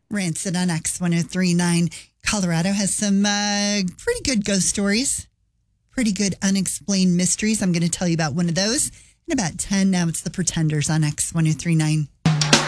Rancid on X1039. Colorado has some pretty good ghost stories, pretty good unexplained mysteries. I'm going to tell you about one of those in about 10. Now it's the Pretenders on X1039.